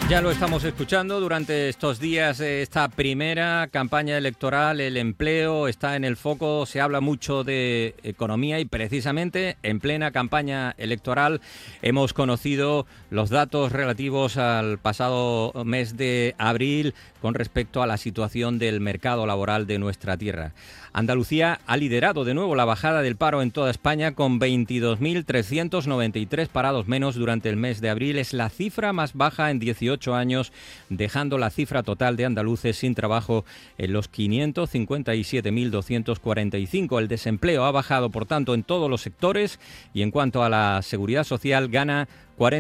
Ya lo estamos escuchando durante estos días de esta primera campaña electoral. El empleo está en el foco, se habla mucho de economía y precisamente en plena campaña electoral hemos conocido los datos relativos al pasado mes de abril con respecto a la situación del mercado laboral de nuestra tierra. Andalucía ha liderado de nuevo la bajada del paro en toda España con 22.393 parados menos durante el mes de abril. Es la cifra más baja en 18 años, dejando la cifra total de andaluces sin trabajo en los 557.245. El desempleo ha bajado, por tanto, en todos los sectores y en cuanto a la seguridad social gana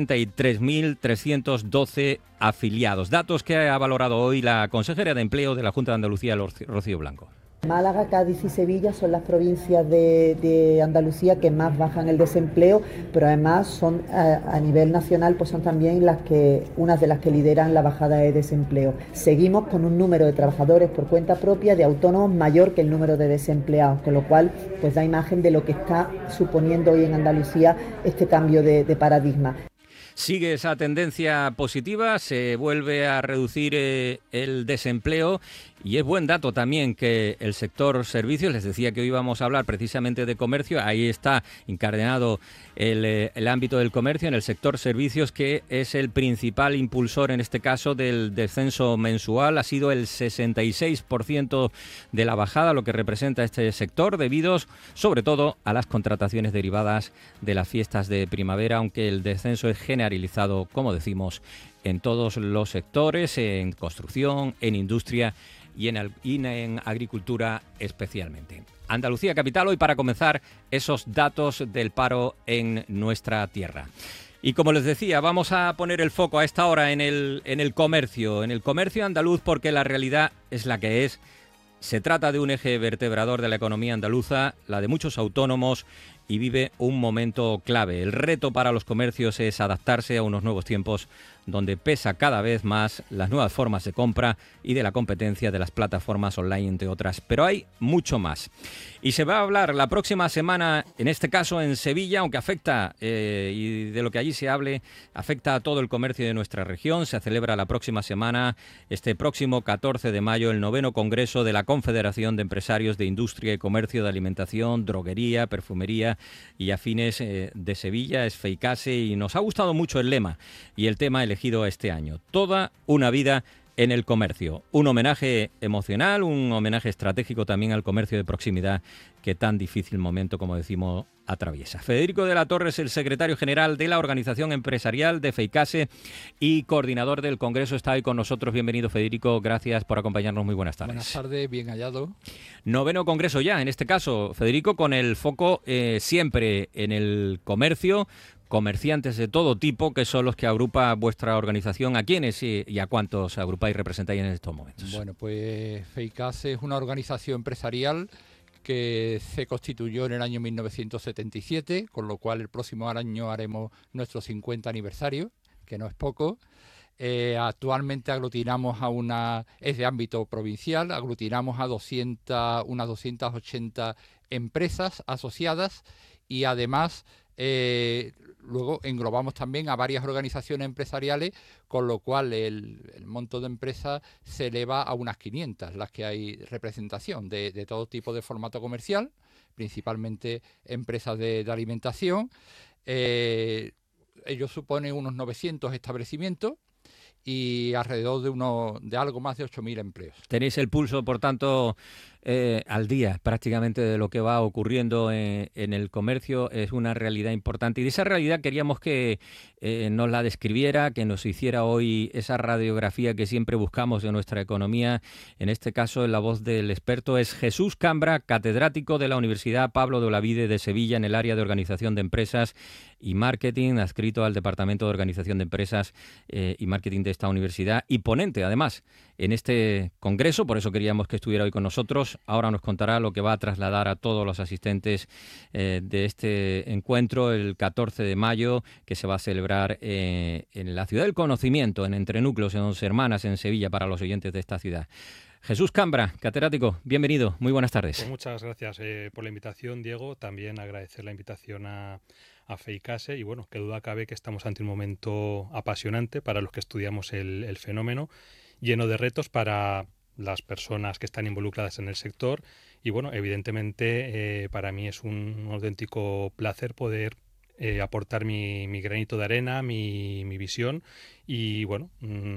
43.312 afiliados. Datos que ha valorado hoy la consejera de Empleo de la Junta de Andalucía, Rocío Blanco. Málaga, Cádiz y Sevilla son las provincias de Andalucía que más bajan el desempleo, pero además son a nivel nacional pues son también unas de las que lideran la bajada de desempleo. Seguimos con un número de trabajadores por cuenta propia de autónomos mayor que el número de desempleados, con lo cual pues da imagen de lo que está suponiendo hoy en Andalucía este cambio de paradigma. Sigue esa tendencia positiva, se vuelve a reducir el desempleo y es buen dato también que el sector servicios, les decía que hoy íbamos a hablar precisamente de comercio, ahí está encadenado el ámbito del comercio en el sector servicios, que es el principal impulsor en este caso del descenso mensual. Ha sido el 66% de la bajada, lo que representa este sector, debido sobre todo a las contrataciones derivadas de las fiestas de primavera, aunque el descenso es generalizado, como decimos, en todos los sectores, en construcción, en industria y en agricultura especialmente. Andalucía capital hoy para comenzar esos datos del paro en nuestra tierra. Y como les decía, vamos a poner el foco a esta hora en el comercio andaluz, porque la realidad es la que es. Se trata de un eje vertebrador de la economía andaluza, la de muchos autónomos, y vive un momento clave. El reto para los comercios es adaptarse a unos nuevos tiempos donde pesa cada vez más las nuevas formas de compra y de la competencia de las plataformas online, entre otras. Pero hay mucho más. Y se va a hablar la próxima semana, en este caso en Sevilla, aunque afecta, y de lo que allí se hable, afecta a todo el comercio de nuestra región. Se celebra la próxima semana, este próximo 14 de mayo, el 9º Congreso de la Confederación de Empresarios de Industria y Comercio de Alimentación, Droguería, Perfumería y Afines de Sevilla. Es FEICASE y nos ha gustado mucho el lema y el tema elegido este año: toda una vida en el comercio. Un homenaje emocional, un homenaje estratégico también al comercio de proximidad que tan difícil momento, como decimos, atraviesa. Federico de la Torre es el secretario general de la Organización Empresarial de FEICASE y coordinador del Congreso. Está hoy con nosotros. Bienvenido, Federico. Gracias por acompañarnos. Muy buenas tardes. Buenas tardes, bien hallado. 9º Congreso ya, en este caso, Federico, con el foco siempre en el comercio. Comerciantes de todo tipo, que son los que agrupa vuestra organización. ¿A quiénes y a cuántos agrupáis y representáis en estos momentos? Bueno, pues FEICASE es una organización empresarial que se constituyó en el año 1977, con lo cual el próximo año haremos nuestro 50 aniversario, que no es poco. Actualmente aglutinamos es de ámbito provincial, aglutinamos a unas 280 empresas asociadas y además luego englobamos también a varias organizaciones empresariales, con lo cual el monto de empresas se eleva a unas 500, las que hay representación de todo tipo de formato comercial, principalmente empresas de alimentación. Ellos suponen unos 900 establecimientos y alrededor de algo más de 8.000 empleos. Tenéis el pulso, por tanto, al día prácticamente de lo que va ocurriendo en el comercio. Es una realidad importante y de esa realidad queríamos que nos la describiera, que nos hiciera hoy esa radiografía que siempre buscamos de nuestra economía. En este caso, en la voz del experto es Jesús Cambra, catedrático de la Universidad Pablo de Olavide de Sevilla en el área de Organización de Empresas y Marketing, adscrito al Departamento de Organización de Empresas y Marketing de esta universidad y ponente, además, en este congreso. Por eso queríamos que estuviera hoy con nosotros. Ahora nos contará lo que va a trasladar a todos los asistentes de este encuentro el 14 de mayo, que se va a celebrar en la Ciudad del Conocimiento, en Entrenúcleos, en Once Hermanas, en Sevilla, para los oyentes de esta ciudad. Jesús Cambra, catedrático, bienvenido, muy buenas tardes. Pues muchas gracias por la invitación, Diego. También agradecer la invitación a a FEICASE, y bueno, qué duda cabe que estamos ante un momento apasionante para los que estudiamos el fenómeno, lleno de retos para las personas que están involucradas en el sector, y bueno, evidentemente para mí es un auténtico placer poder aportar mi granito de arena, mi visión, y bueno,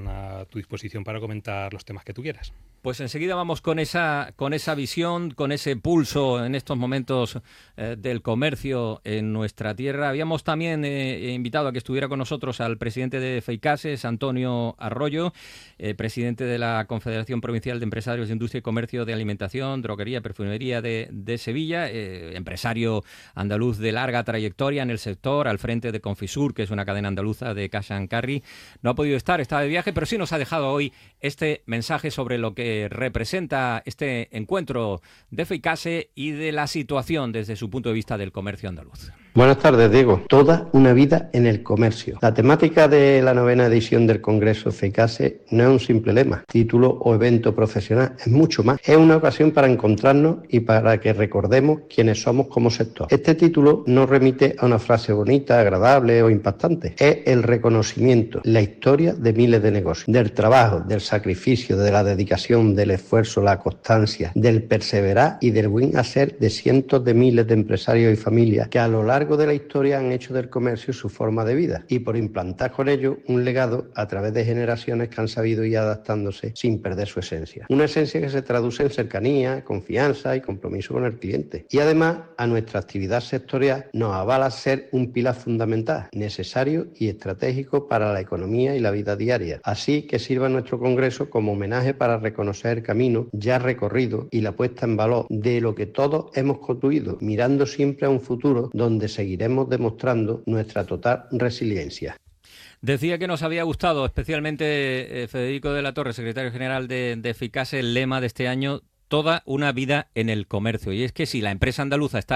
a tu disposición para comentar los temas que tú quieras. Pues enseguida vamos con esa visión, con ese pulso en estos momentos del comercio en nuestra tierra. Habíamos también invitado a que estuviera con nosotros al presidente de FEICASE, Antonio Arroyo, presidente de la Confederación Provincial de Empresarios de Industria y Comercio de Alimentación, Droguería, Perfumería de Sevilla, empresario andaluz de larga trayectoria en el sector, al frente de Confisur, que es una cadena andaluza de cash and carry. No ha podido estar, está de viaje, pero sí nos ha dejado hoy este mensaje sobre lo que representa este encuentro de FEICASE y de la situación desde su punto de vista del comercio andaluz. Buenas tardes, Diego. Toda una vida en el comercio. La temática de la 9ª edición del Congreso FEICASE no es un simple lema, título o evento profesional, es mucho más. Es una ocasión para encontrarnos y para que recordemos quiénes somos como sector. Este título no remite a una frase bonita, agradable o impactante. Es el reconocimiento, la historia de miles de negocios, del trabajo, del sacrificio, de la dedicación, del esfuerzo, la constancia, del perseverar y del buen hacer de cientos de miles de empresarios y familias que a lo largo de la historia han hecho del comercio su forma de vida y por implantar con ello un legado a través de generaciones que han sabido ir adaptándose sin perder su esencia. Una esencia que se traduce en cercanía, confianza y compromiso con el cliente. Y además a nuestra actividad sectorial nos avala ser un pilar fundamental, necesario y estratégico para la economía y la vida diaria. Así que sirva nuestro congreso como homenaje para reconocer el camino ya recorrido y la puesta en valor de lo que todos hemos construido, mirando siempre a un futuro donde seguiremos demostrando nuestra total resiliencia. Decía que nos había gustado especialmente Federico de la Torre, secretario general de FEICASE, el lema de este año, toda una vida en el comercio. Y es que si la empresa andaluza está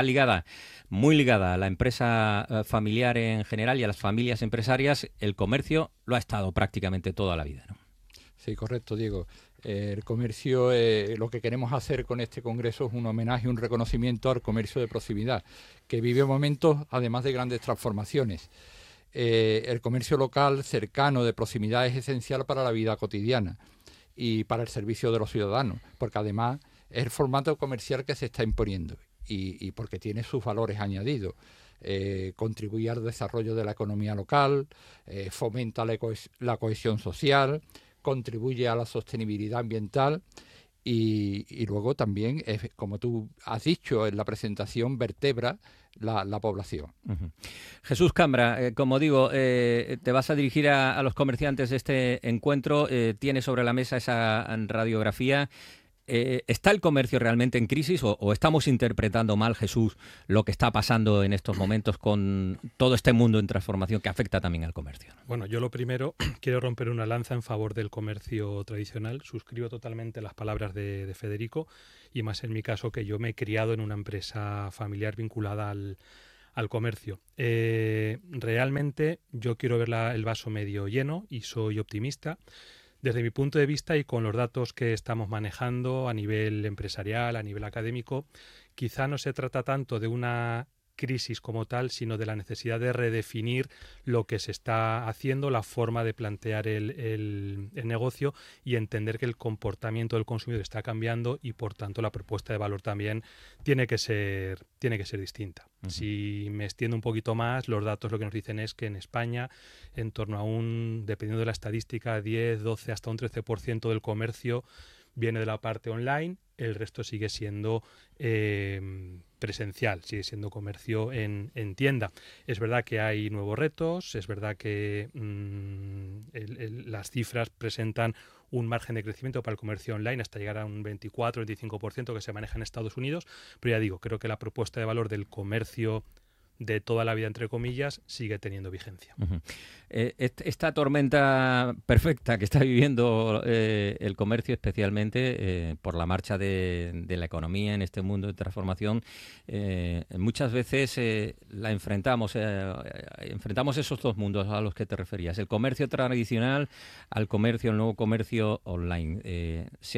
muy ligada a la empresa familiar en general y a las familias empresarias, el comercio lo ha estado prácticamente toda la vida, ¿no? Sí, correcto, Diego. El comercio, lo que queremos hacer con este congreso es un homenaje, un reconocimiento al comercio de proximidad, que vive momentos, además de grandes transformaciones. El comercio local, cercano, de proximidad, es esencial para la vida cotidiana y para el servicio de los ciudadanos, porque además es el formato comercial que se está imponiendo y porque tiene sus valores añadidos. Contribuye al desarrollo de la economía local, fomenta la cohesión social, contribuye a la sostenibilidad ambiental y luego también, como tú has dicho en la presentación, vertebra la población. Uh-huh. Jesús Cambra, como digo, te vas a dirigir a los comerciantes de este encuentro, tienes sobre la mesa esa radiografía. ¿Está el comercio realmente en crisis o estamos interpretando mal, Jesús, lo que está pasando en estos momentos con todo este mundo en transformación que afecta también al comercio? Bueno, yo lo primero quiero romper una lanza en favor del comercio tradicional. Suscribo totalmente las palabras de Federico y más en mi caso que yo me he criado en una empresa familiar vinculada al comercio. Realmente yo quiero ver el vaso medio lleno y soy optimista. Desde mi punto de vista y con los datos que estamos manejando a nivel empresarial, a nivel académico, quizá no se trata tanto de una crisis como tal, sino de la necesidad de redefinir lo que se está haciendo, la forma de plantear el negocio y entender que el comportamiento del consumidor está cambiando y por tanto la propuesta de valor también tiene que ser distinta. Uh-huh. Si me extiendo un poquito más, los datos lo que nos dicen es que en España en torno a dependiendo de la estadística, 10, 12 hasta un 13% del comercio viene de la parte online, el resto sigue siendo presencial, sigue siendo comercio en tienda. Es verdad que hay nuevos retos, es verdad que las cifras presentan un margen de crecimiento para el comercio online hasta llegar a un 24-25% que se maneja en Estados Unidos, pero ya digo, creo que la propuesta de valor del comercio de toda la vida, entre comillas, sigue teniendo vigencia. Uh-huh. Esta tormenta perfecta que está viviendo el comercio, especialmente por la marcha de la economía en este mundo de transformación, muchas veces la enfrentamos esos dos mundos a los que te referías, el comercio tradicional al comercio, el nuevo comercio online. Se habla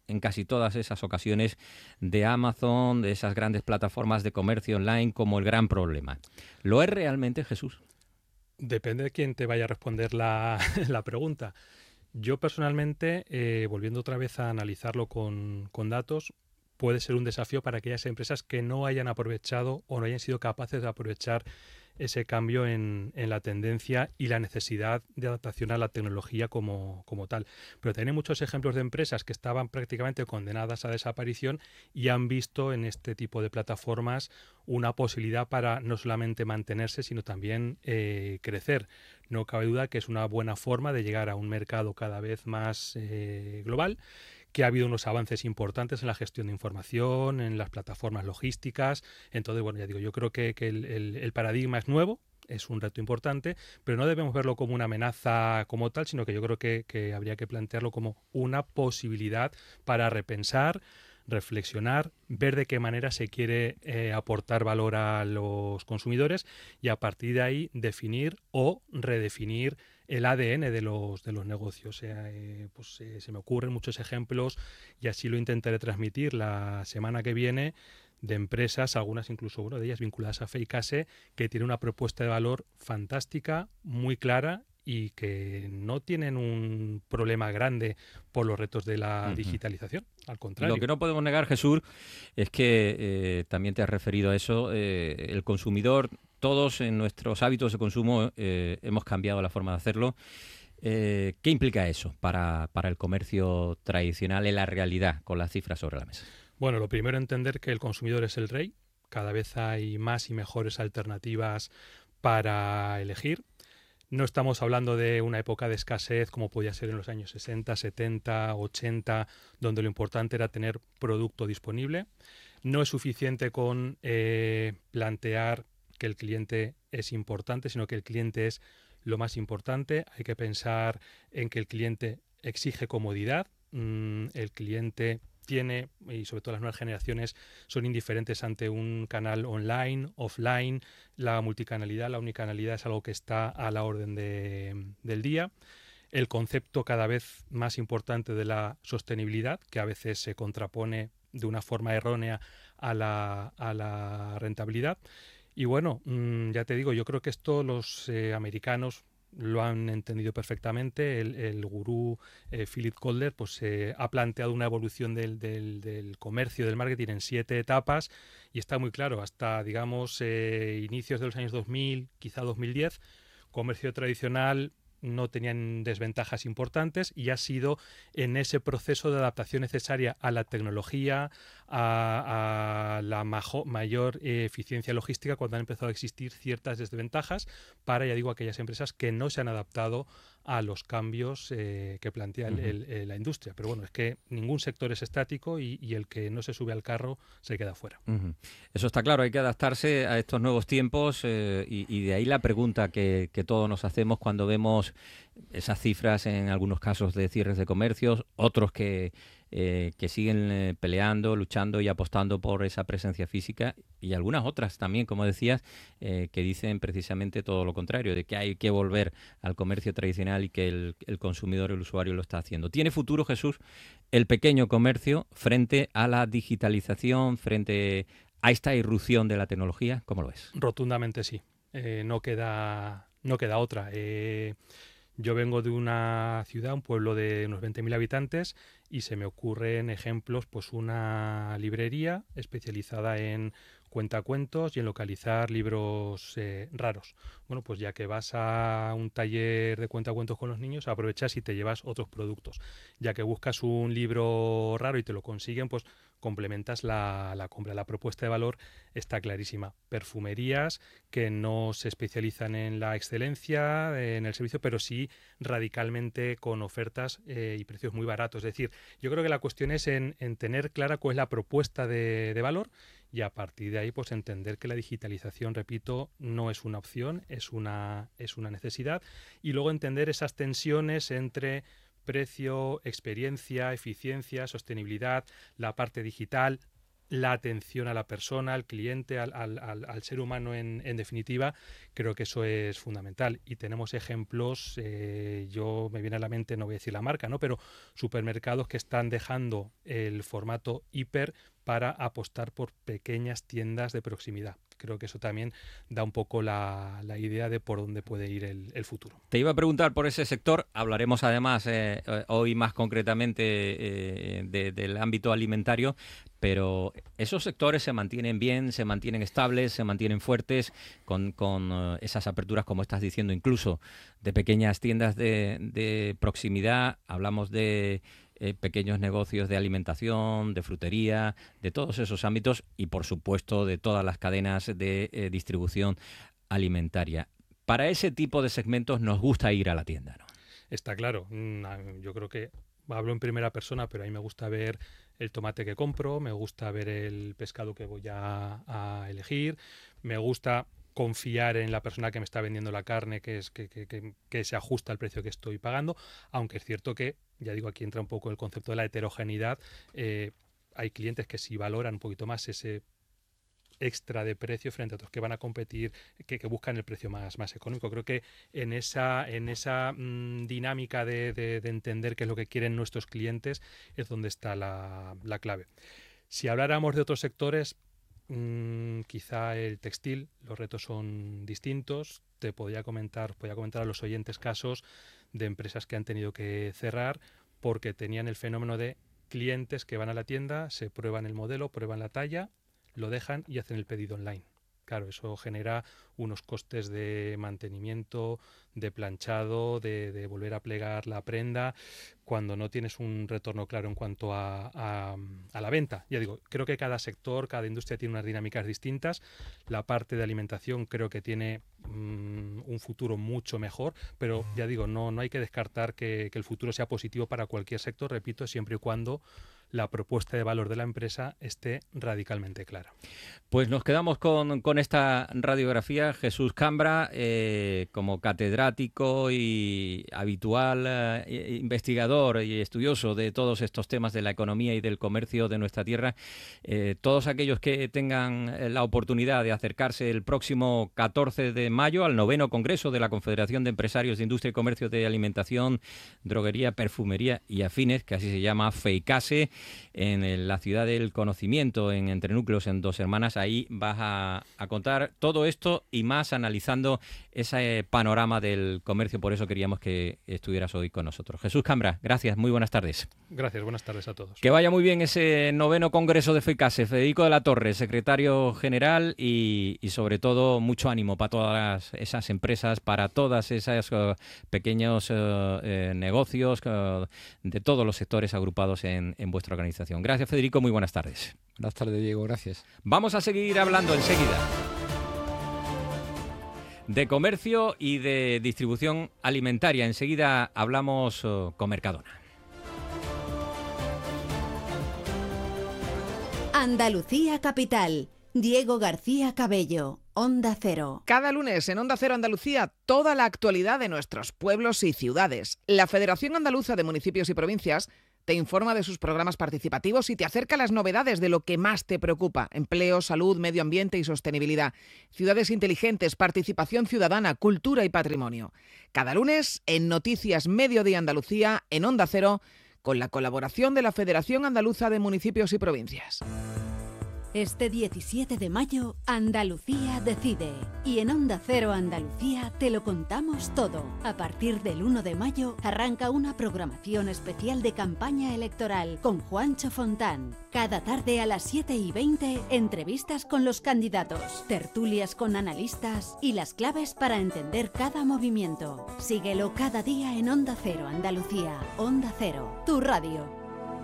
en casi todas esas ocasiones de Amazon, de esas grandes plataformas de comercio online como el gran problema. ¿Lo es realmente, Jesús? Depende de quién te vaya a responder la pregunta. Yo personalmente, volviendo otra vez a analizarlo con datos, puede ser un desafío para aquellas empresas que no hayan aprovechado o no hayan sido capaces de aprovechar ese cambio en la tendencia y la necesidad de adaptación a la tecnología como tal. Pero también hay muchos ejemplos de empresas que estaban prácticamente condenadas a desaparición y han visto en este tipo de plataformas una posibilidad para no solamente mantenerse, sino también crecer. No cabe duda que es una buena forma de llegar a un mercado cada vez más global, que ha habido unos avances importantes en la gestión de información, en las plataformas logísticas. Entonces, bueno, ya digo, yo creo que el paradigma es nuevo, es un reto importante, pero no debemos verlo como una amenaza como tal, sino que yo creo que habría que plantearlo como una posibilidad para repensar, reflexionar, ver de qué manera se quiere aportar valor a los consumidores y a partir de ahí definir o redefinir el ADN de los negocios. Se me ocurren muchos ejemplos y así lo intentaré transmitir la semana que viene de empresas, algunas incluso de ellas vinculadas a Feicase, que tienen una propuesta de valor fantástica, muy clara y que no tienen un problema grande por los retos de la digitalización, al contrario. Lo que no podemos negar, Jesús, es que también te has referido a eso, el consumidor, todos en nuestros hábitos de consumo hemos cambiado la forma de hacerlo. ¿Qué implica eso para el comercio tradicional en la realidad, con las cifras sobre la mesa? Bueno, lo primero, entender que el consumidor es el rey. Cada vez hay más y mejores alternativas para elegir. No estamos hablando de una época de escasez como podía ser en los años 60, 70, 80, donde lo importante era tener producto disponible. No es suficiente con plantear que el cliente es importante, sino que el cliente es lo más importante. Hay que pensar en que el cliente exige comodidad, el cliente tiene, y sobre todo las nuevas generaciones son indiferentes ante un canal online, offline. La multicanalidad, la unicanalidad es algo que está a la orden del día. El concepto cada vez más importante de la sostenibilidad, que a veces se contrapone de una forma errónea a la rentabilidad. Y bueno, ya te digo, yo creo que esto los americanos lo han entendido perfectamente. El gurú Philip Kotler ha planteado una evolución del comercio, del marketing en 7 etapas y está muy claro, hasta digamos inicios de los años 2000, quizá 2010, comercio tradicional no tenían desventajas importantes y ha sido en ese proceso de adaptación necesaria a la tecnología, a la mayor eficiencia logística, cuando han empezado a existir ciertas desventajas para, ya digo, aquellas empresas que no se han adaptado a los cambios que plantea la industria. Pero bueno, es que ningún sector es estático y el que no se sube al carro se queda fuera. Eso está claro, hay que adaptarse a estos nuevos tiempos y de ahí la pregunta que todos nos hacemos cuando vemos esas cifras en algunos casos de cierres de comercios, otros que siguen peleando, luchando y apostando por esa presencia física y algunas otras también, como decías, que dicen precisamente todo lo contrario, de que hay que volver al comercio tradicional y que el consumidor, el usuario lo está haciendo. ¿Tiene futuro, Jesús, el pequeño comercio frente a la digitalización, frente a esta irrupción de la tecnología? ¿Cómo lo ves? Rotundamente sí. No queda otra. Yo vengo de una ciudad, un pueblo de unos 20.000 habitantes y se me ocurren ejemplos, pues una librería especializada en cuentacuentos y en localizar libros raros. Bueno, pues ya que vas a un taller de cuentacuentos con los niños, aprovechas y te llevas otros productos. Ya que buscas un libro raro y te lo consiguen, pues complementas la compra. La propuesta de valor está clarísima. Perfumerías que no se especializan en la excelencia, en el servicio, pero sí radicalmente con ofertas y precios muy baratos. Es decir, yo creo que la cuestión es en tener clara cuál es la propuesta de valor y a partir de ahí pues entender que la digitalización, repito, no es una opción, es una necesidad y luego entender esas tensiones entre precio, experiencia, eficiencia, sostenibilidad, la parte digital, la atención a la persona, al cliente, al ser humano en definitiva, creo que eso es fundamental. Y tenemos ejemplos, yo me viene a la mente, no voy a decir la marca, ¿no?, pero supermercados que están dejando el formato hiper para apostar por pequeñas tiendas de proximidad. Creo que eso también da un poco la idea de por dónde puede ir el futuro. Te iba a preguntar por ese sector, hablaremos además hoy más concretamente del ámbito alimentario, pero esos sectores se mantienen bien, se mantienen estables, se mantienen fuertes con esas aperturas, como estás diciendo, incluso de pequeñas tiendas de proximidad. Hablamos de pequeños negocios de alimentación, de frutería, de todos esos ámbitos y, por supuesto, de todas las cadenas de distribución alimentaria. Para ese tipo de segmentos nos gusta ir a la tienda, ¿no? Está claro. Yo creo que hablo en primera persona, pero a mí me gusta ver el tomate que compro, me gusta ver el pescado que voy a elegir, me gusta confiar en la persona que me está vendiendo la carne, que se ajusta al precio que estoy pagando, aunque es cierto que, ya digo, aquí entra un poco el concepto de la heterogeneidad. Hay clientes que sí valoran un poquito más ese extra de precio frente a otros que van a competir, que buscan el precio más económico. Creo que en esa dinámica de entender qué es lo que quieren nuestros clientes es donde está la clave. Si habláramos de otros sectores, quizá el textil, los retos son distintos. Podía comentar a los oyentes casos de empresas que han tenido que cerrar porque tenían el fenómeno de clientes que van a la tienda, se prueban el modelo, prueban la talla, lo dejan y hacen el pedido online. Claro, eso genera unos costes de mantenimiento, de planchado, de volver a plegar la prenda, cuando no tienes un retorno claro en cuanto a la venta. Ya digo, creo que cada sector, cada industria tiene unas dinámicas distintas. La parte de alimentación creo que tiene un futuro mucho mejor, pero ya digo, no hay que descartar que el futuro sea positivo para cualquier sector, repito, siempre y cuando la propuesta de valor de la empresa esté radicalmente clara. Pues nos quedamos con esta radiografía. Jesús Cambra, como catedrático y habitual investigador y estudioso de todos estos temas de la economía y del comercio de nuestra tierra, todos aquellos que tengan la oportunidad de acercarse el próximo 14 de mayo al 9º Congreso de la Confederación de Empresarios de Industria y Comercio de Alimentación, Droguería, Perfumería y Afines, que así se llama, FEICASE, en la ciudad del conocimiento, en Entre Núcleos, en Dos Hermanas. Ahí vas a contar todo esto y más, analizando ese panorama del comercio. Por eso queríamos que estuvieras hoy con nosotros. Jesús Cambra, gracias, muy buenas tardes. Gracias, buenas tardes a todos. Que vaya muy bien ese 9º Congreso de FEICASE. Federico de la Torre, secretario general, y sobre todo mucho ánimo para todas esas empresas, para todas esas pequeños negocios de todos los sectores agrupados en vuestra organización. Gracias, Federico, muy buenas tardes. Buenas tardes, Diego, gracias. Vamos a seguir hablando enseguida de comercio y de distribución alimentaria. Enseguida hablamos con Mercadona. Andalucía Capital. Diego García Cabello, Onda Cero. Cada lunes en Onda Cero Andalucía, toda la actualidad de nuestros pueblos y ciudades. La Federación Andaluza de Municipios y Provincias te informa de sus programas participativos y te acerca las novedades de lo que más te preocupa: empleo, salud, medio ambiente y sostenibilidad, ciudades inteligentes, participación ciudadana, cultura y patrimonio. Cada lunes en Noticias Mediodía Andalucía, en Onda Cero, con la colaboración de la Federación Andaluza de Municipios y Provincias. Este 17 de mayo, Andalucía decide. Y en Onda Cero Andalucía te lo contamos todo. A partir del 1 de mayo arranca una programación especial de campaña electoral con Juancho Fontán. Cada tarde a las 7:20, entrevistas con los candidatos, tertulias con analistas y las claves para entender cada movimiento. Síguelo cada día en Onda Cero Andalucía. Onda Cero, tu radio.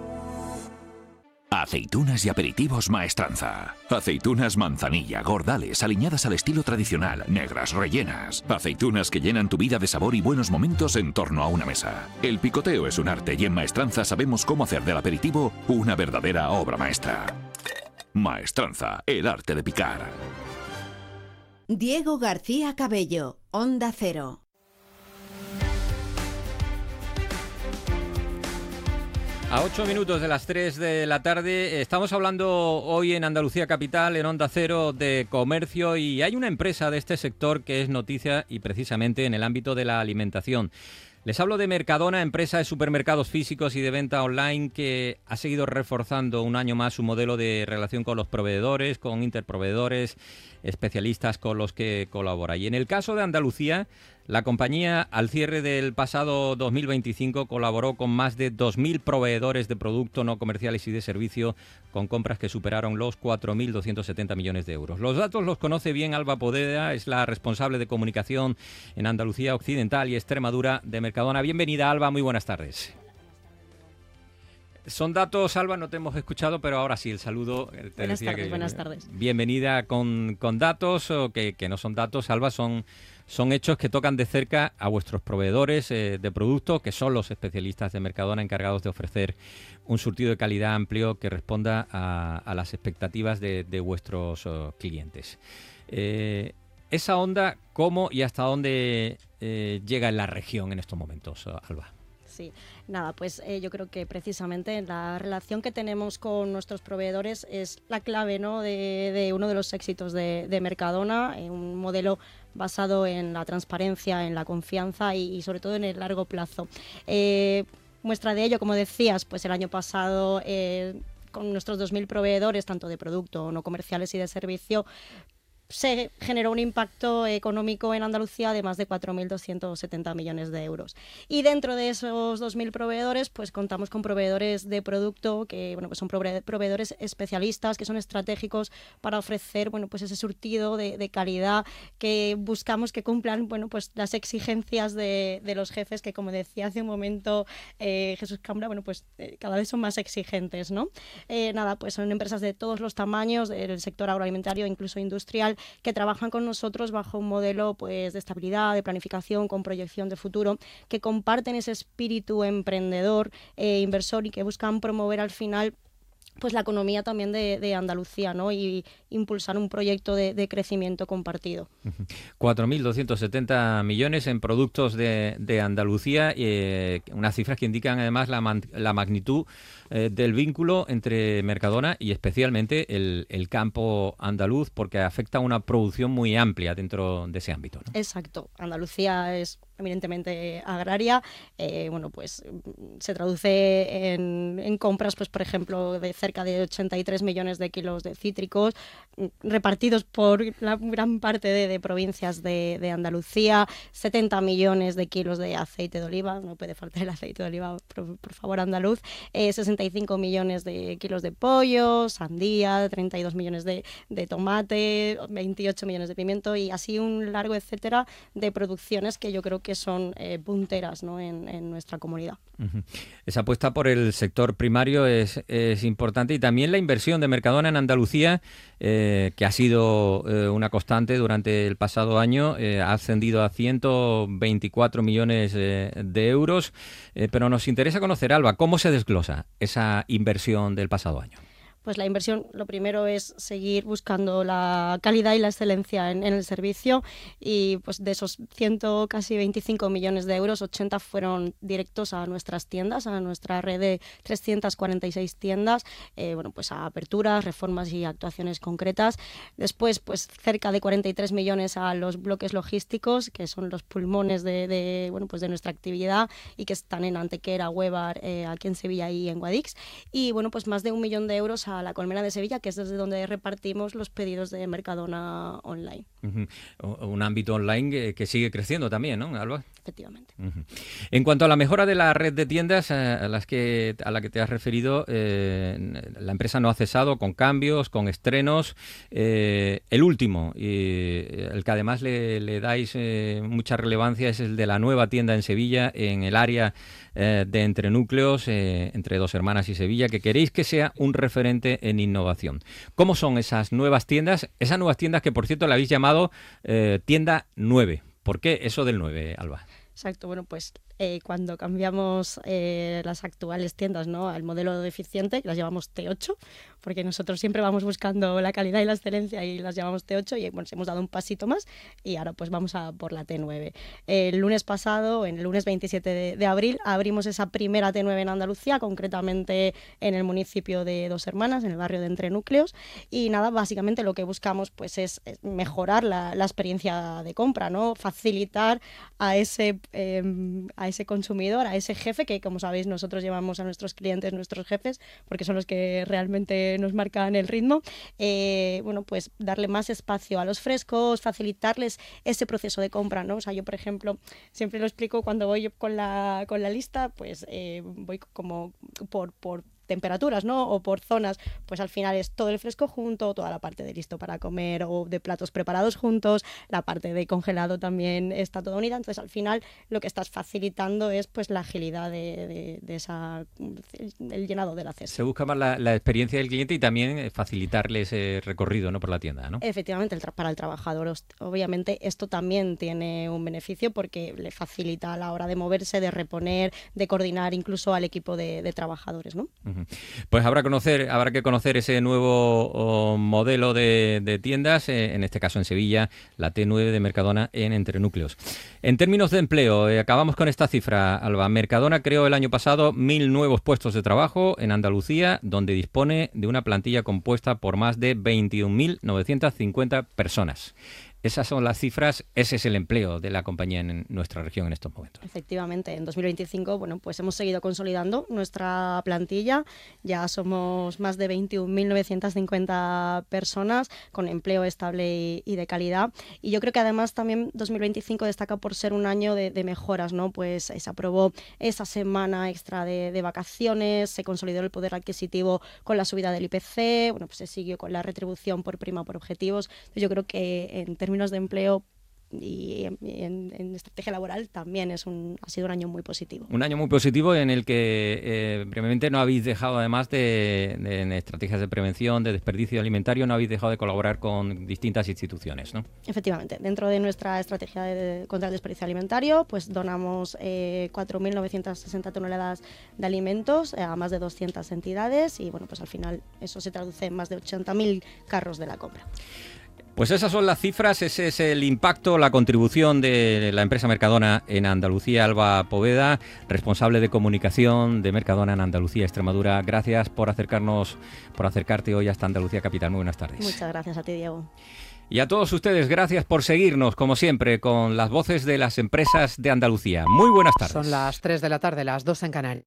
Aceitunas y aperitivos Maestranza. Aceitunas manzanilla, gordales, aliñadas al estilo tradicional, negras, rellenas. Aceitunas que llenan tu vida de sabor y buenos momentos en torno a una mesa. El picoteo es un arte y en Maestranza sabemos cómo hacer del aperitivo una verdadera obra maestra. Maestranza, el arte de picar. Diego García Cabello, Onda Cero. A 8 minutos de las 3 de la tarde, estamos hablando hoy en Andalucía Capital, en Onda Cero, de comercio, y hay una empresa de este sector que es noticia y precisamente en el ámbito de la alimentación. Les hablo de Mercadona, empresa de supermercados físicos y de venta online que ha seguido reforzando un año más su modelo de relación con los proveedores, con interproveedores, especialistas con los que colabora. Y en el caso de Andalucía, la compañía al cierre del pasado 2025 colaboró con más de 2.000 proveedores de productos no comerciales y de servicio, con compras que superaron los 4.270 millones de euros. Los datos los conoce bien Alba Podeda, es la responsable de comunicación en Andalucía Occidental y Extremadura de Mercadona. Bienvenida, Alba, muy buenas tardes. Son datos, Alba, no te hemos escuchado, pero ahora sí, el saludo. Buenas tardes. Bienvenida con datos, o que no son datos, Alba, son hechos que tocan de cerca a vuestros proveedores de productos, que son los especialistas de Mercadona encargados de ofrecer un surtido de calidad amplio que responda a las expectativas de vuestros clientes. Esa onda, ¿cómo y hasta dónde llega en la región en estos momentos, Alba? Sí, nada, pues yo creo que precisamente la relación que tenemos con nuestros proveedores es la clave, ¿no?, de uno de los éxitos de Mercadona, un modelo basado en la transparencia, en la confianza y sobre todo en el largo plazo. Muestra de ello, como decías, pues el año pasado con nuestros 2.000 proveedores, tanto de producto, no comerciales y de servicio, se generó un impacto económico en Andalucía de más de 4.270 millones de euros. Y dentro de esos 2.000 proveedores, pues contamos con proveedores de producto que, bueno, pues son proveedores especialistas, que son estratégicos para ofrecer, bueno, pues ese surtido de calidad que buscamos que cumplan, bueno, pues las exigencias de los jefes, que, como decía hace un momento Jesús Cambra, bueno, pues cada vez son más exigentes, ¿no? Nada, pues son empresas de todos los tamaños, del sector agroalimentario, incluso industrial, que trabajan con nosotros bajo un modelo, pues, de estabilidad, de planificación, con proyección de futuro, que comparten ese espíritu emprendedor, inversor, y que buscan promover al final, pues, la economía también de Andalucía, ¿no?, y impulsar un proyecto de crecimiento compartido. 4.270 millones en productos de Andalucía, unas cifras que indican además la magnitud del vínculo entre Mercadona y especialmente el campo andaluz, porque afecta a una producción muy amplia dentro de ese ámbito, ¿no? Exacto. Andalucía es eminentemente agraria, bueno, pues se traduce en compras, pues, por ejemplo, de cerca de 83 millones de kilos de cítricos, repartidos por la gran parte de provincias de Andalucía, 70 millones de kilos de aceite de oliva, no puede faltar el aceite de oliva, por favor, andaluz, 65 millones de kilos de pollo, sandía, 32 millones de tomate, 28 millones de pimiento, y así un largo etcétera de producciones que yo creo que son punteras, ¿no?, en nuestra comunidad. Uh-huh. Esa apuesta por el sector primario es importante, y también la inversión de Mercadona en Andalucía, que ha sido una constante durante el pasado año, ha ascendido a 124 millones de euros, pero nos interesa conocer, Alba, ¿cómo se desglosa esa inversión del pasado año? Pues la inversión, lo primero es seguir buscando la calidad y la excelencia en el servicio, y pues de esos casi 25 millones de euros, 80 fueron directos a nuestras tiendas, a nuestra red de 346 tiendas, bueno, pues a aperturas, reformas y actuaciones concretas. Después, pues cerca de 43 millones a los bloques logísticos, que son los pulmones bueno, pues de nuestra actividad, y que están en Antequera, Huévar, aquí en Sevilla y en Guadix. Y bueno, pues más de 1 millón de euros a la Colmena de Sevilla, que es desde donde repartimos los pedidos de Mercadona online. Uh-huh. Un ámbito online que sigue creciendo también, ¿no, Alba? Efectivamente. Uh-huh. En cuanto a la mejora de la red de tiendas a la que te has referido, la empresa no ha cesado con cambios, con estrenos. El último, el que además le dais mucha relevancia, es el de la nueva tienda en Sevilla, en el área de entrenúcleos, entre Dos Hermanas y Sevilla, que queréis que sea un referente en innovación. ¿Cómo son esas nuevas tiendas? Esas nuevas tiendas que, por cierto, le habéis llamado tienda 9. ¿Por qué eso del 9, Alba? Exacto, bueno, pues cuando cambiamos las actuales tiendas, ¿no?, al modelo deficiente, las llamamos T8, porque nosotros siempre vamos buscando la calidad y la excelencia y las llamamos T8 y bueno, hemos dado un pasito más y ahora pues vamos a por la T9. El lunes pasado, en el lunes 27 de abril, abrimos esa primera T9 en Andalucía, concretamente en el municipio de Dos Hermanas, en el barrio de Entrenúcleos, y nada, básicamente lo que buscamos pues es mejorar la experiencia de compra, ¿no?, facilitar a ese consumidor, a ese jefe que, como sabéis, nosotros llevamos a nuestros clientes, nuestros jefes, porque son los que realmente nos marcan el ritmo, bueno, pues darle más espacio a los frescos, facilitarles ese proceso de compra, ¿no? O sea, yo, por ejemplo, siempre lo explico cuando voy con la lista, pues voy como por temperaturas, ¿no?, o por zonas, pues al final es todo el fresco junto, toda la parte de listo para comer o de platos preparados juntos, la parte de congelado también está toda unida, entonces al final lo que estás facilitando es pues la agilidad de el llenado de la cesta. Se busca más la experiencia del cliente y también facilitarle ese recorrido, ¿no?, por la tienda, ¿no? Efectivamente, para el trabajador, obviamente esto también tiene un beneficio porque le facilita a la hora de moverse, de reponer, de coordinar incluso al equipo de trabajadores, ¿no? Pues habrá que conocer ese nuevo modelo de tiendas, en este caso en Sevilla, la T9 de Mercadona en Entrenúcleos. En términos de empleo, acabamos con esta cifra, Alba. Mercadona creó el año pasado 1.000 nuevos puestos de trabajo en Andalucía, donde dispone de una plantilla compuesta por más de 21.950 personas. Esas son las cifras, ese es el empleo de la compañía en nuestra región en estos momentos. Efectivamente, en 2025, bueno, pues hemos seguido consolidando nuestra plantilla, ya somos más de 21.950 personas con empleo estable y de calidad, y yo creo que además también 2025 destaca por ser un año de mejoras, ¿no? Pues se aprobó esa semana extra de vacaciones, se consolidó el poder adquisitivo con la subida del IPC, bueno, pues se siguió con la retribución por prima por objetivos. Entonces yo creo que en términos de empleo y en estrategia laboral también ha sido un año muy positivo. Un año muy positivo en el que brevemente no habéis dejado, además en estrategias de prevención de desperdicio alimentario, no habéis dejado de colaborar con distintas instituciones, ¿no? Efectivamente, dentro de nuestra estrategia contra el desperdicio alimentario, pues donamos 4.960 toneladas de alimentos a más de 200 entidades y bueno, pues al final eso se traduce en más de 80.000 carros de la compra. Pues esas son las cifras, ese es el impacto, la contribución de la empresa Mercadona en Andalucía. Alba Poveda, responsable de comunicación de Mercadona en Andalucía, Extremadura. Gracias por acercarte hoy hasta Andalucía Capital. Muy buenas tardes. Muchas gracias a ti, Diego. Y a todos ustedes, gracias por seguirnos, como siempre, con las voces de las empresas de Andalucía. Muy buenas tardes. Son las 3 de la tarde, las 2 en Canarias.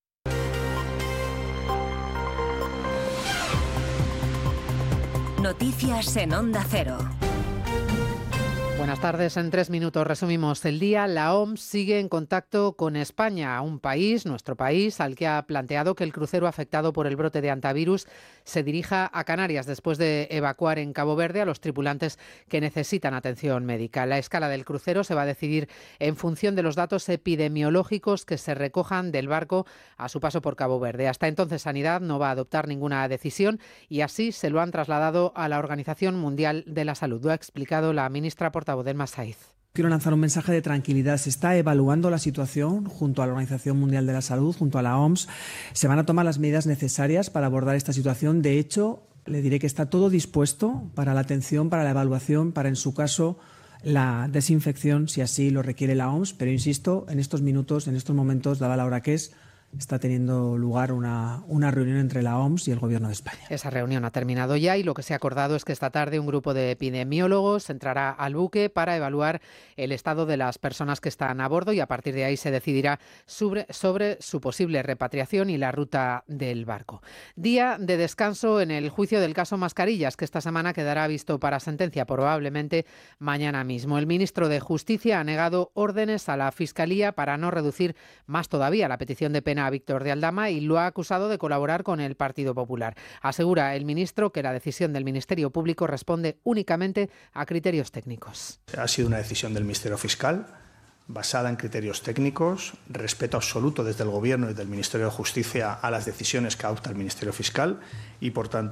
Noticias en Onda Cero. Buenas tardes. En 3 minutos resumimos el día. La OMS sigue en contacto con España, un país, nuestro país, al que ha planteado que el crucero afectado por el brote de hantavirus se dirija a Canarias después de evacuar en Cabo Verde a los tripulantes que necesitan atención médica. La escala del crucero se va a decidir en función de los datos epidemiológicos que se recojan del barco a su paso por Cabo Verde. Hasta entonces, Sanidad no va a adoptar ninguna decisión y así se lo han trasladado a la Organización Mundial de la Salud. Lo ha explicado la ministra portavoz del Masaiz. Quiero lanzar un mensaje de tranquilidad. Se está evaluando la situación junto a la Organización Mundial de la Salud, junto a la OMS. Se van a tomar las medidas necesarias para abordar esta situación. De hecho, le diré que está todo dispuesto para la atención, para la evaluación, para, en su caso, la desinfección, si así lo requiere la OMS. Pero insisto, en estos minutos, en estos momentos, dada la hora que es, está teniendo lugar una reunión entre la OMS y el Gobierno de España. Esa reunión ha terminado ya y lo que se ha acordado es que esta tarde un grupo de epidemiólogos entrará al buque para evaluar el estado de las personas que están a bordo y a partir de ahí se decidirá sobre su posible repatriación y la ruta del barco. Día de descanso en el juicio del caso Mascarillas, que esta semana quedará visto para sentencia, probablemente mañana mismo. El ministro de Justicia ha negado órdenes a la Fiscalía para no reducir más todavía la petición de pena a Víctor de Aldama y lo ha acusado de colaborar con el Partido Popular. Asegura el ministro que la decisión del Ministerio Público responde únicamente a criterios técnicos. Ha sido una decisión del Ministerio Fiscal basada en criterios técnicos, respeto absoluto desde el Gobierno y del Ministerio de Justicia a las decisiones que adopta el Ministerio Fiscal y, por tanto,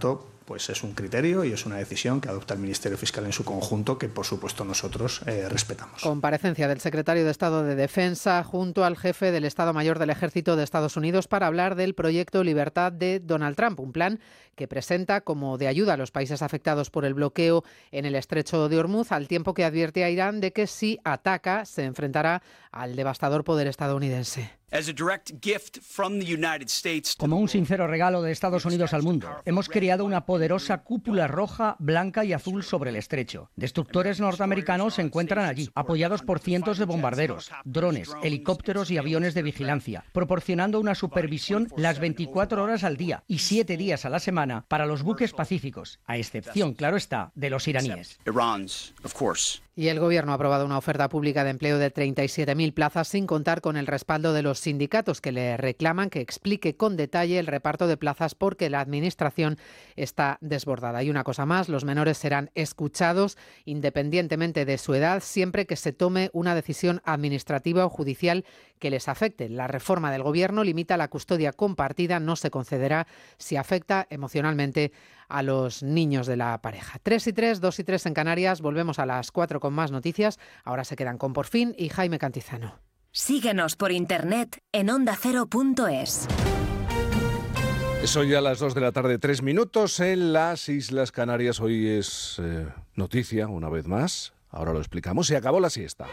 pues es un criterio y es una decisión que adopta el Ministerio Fiscal en su conjunto, que por supuesto nosotros respetamos. Comparecencia del secretario de Estado de Defensa junto al jefe del Estado Mayor del Ejército de Estados Unidos para hablar del proyecto Libertad de Donald Trump, un plan que presenta como de ayuda a los países afectados por el bloqueo en el estrecho de Hormuz, al tiempo que advierte a Irán de que si ataca se enfrentará al devastador poder estadounidense. Como un sincero regalo de Estados Unidos al mundo, hemos creado una poderosa cúpula roja, blanca y azul sobre el estrecho. Destructores norteamericanos se encuentran allí, apoyados por cientos de bombarderos, drones, helicópteros y aviones de vigilancia, proporcionando una supervisión las 24 horas al día y 7 días a la semana para los buques pacíficos, a excepción, claro está, de los iraníes. Y el Gobierno ha aprobado una oferta pública de empleo de 37.000 plazas sin contar con el respaldo de los sindicatos, que le reclaman que explique con detalle el reparto de plazas porque la Administración está desbordada. Y una cosa más, los menores serán escuchados independientemente de su edad siempre que se tome una decisión administrativa o judicial que les afecte. La reforma del Gobierno limita la custodia compartida, no se concederá si afecta emocionalmente a los niños de la pareja. 3 y 3, 2 y 3 en Canarias. Volvemos a las 4 con más noticias. Ahora se quedan con Por Fin y Jaime Cantizano. Síguenos por internet en ondacero.es. Son ya las 2 de la tarde, 3 minutos en las Islas Canarias. Hoy es noticia, una vez más. Ahora lo explicamos. Se acabó la siesta.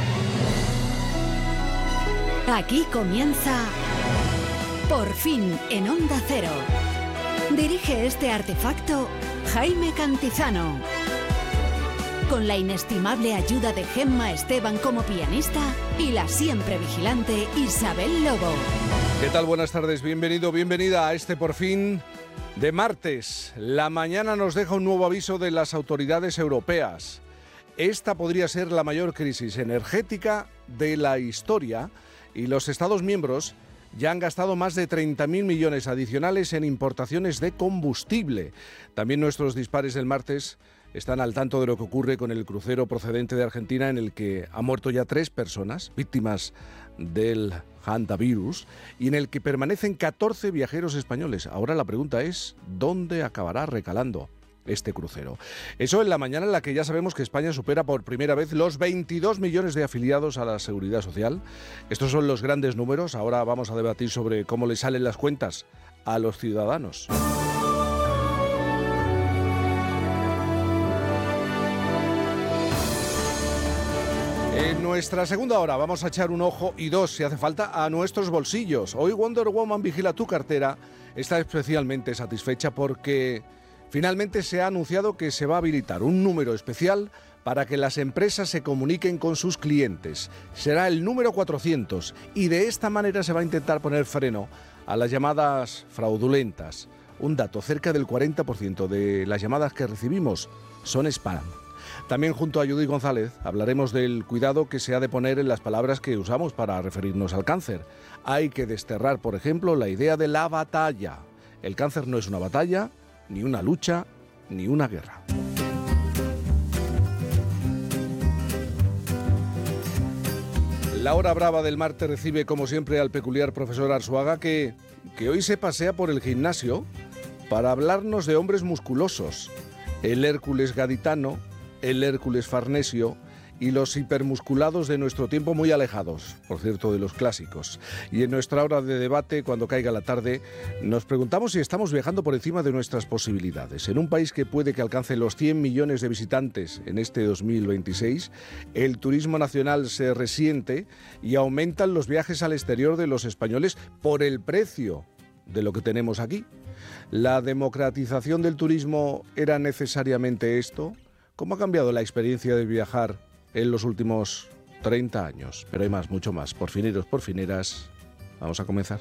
Aquí comienza Por Fin en Onda Cero. Dirige este artefacto Jaime Cantizano. Con la inestimable ayuda de Gemma Esteban como pianista y la siempre vigilante Isabel Lobo. ¿Qué tal? Buenas tardes, bienvenido, bienvenida a este Por Fin de martes. La mañana nos deja un nuevo aviso de las autoridades europeas. Esta podría ser la mayor crisis energética de la historia y los Estados miembros ya han gastado más de 30.000 millones adicionales en importaciones de combustible. También nuestros dispares del martes están al tanto de lo que ocurre con el crucero procedente de Argentina, en el que han muerto ya 3 personas víctimas del hantavirus y en el que permanecen 14 viajeros españoles. Ahora la pregunta es, ¿dónde acabará recalando este crucero? Eso en la mañana en la que ya sabemos que España supera por primera vez los 22 millones de afiliados a la Seguridad Social. Estos son los grandes números. Ahora vamos a debatir sobre cómo le salen las cuentas a los ciudadanos. En nuestra segunda hora vamos a echar un ojo y 2, si hace falta, a nuestros bolsillos. Hoy Wonder Woman Vigila tu Cartera está especialmente satisfecha porque finalmente se ha anunciado que se va a habilitar un número especial para que las empresas se comuniquen con sus clientes. Será el número 400 y de esta manera se va a intentar poner freno a las llamadas fraudulentas. Un dato, cerca del 40% de las llamadas que recibimos son spam. También junto a Judith González hablaremos del cuidado que se ha de poner en las palabras que usamos para referirnos al cáncer. Hay que desterrar, por ejemplo, la idea de la batalla. El cáncer no es una batalla, ni una lucha, ni una guerra. La hora brava del martes recibe, como siempre, al peculiar profesor Arzuaga, que hoy se pasea por el gimnasio para hablarnos de hombres musculosos. El Hércules gaditano, el Hércules farnesio y los hipermusculados de nuestro tiempo, muy alejados, por cierto, de los clásicos. Y en nuestra hora de debate, cuando caiga la tarde, nos preguntamos si estamos viajando por encima de nuestras posibilidades. En un país que puede que alcance los 100 millones de visitantes en este 2026, el turismo nacional se resiente y aumentan los viajes al exterior de los españoles por el precio de lo que tenemos aquí. ¿La democratización del turismo era necesariamente esto? ¿Cómo ha cambiado la experiencia de viajar en los últimos 30 años? Pero hay más, mucho más. Porfineros, porfineras, vamos a comenzar.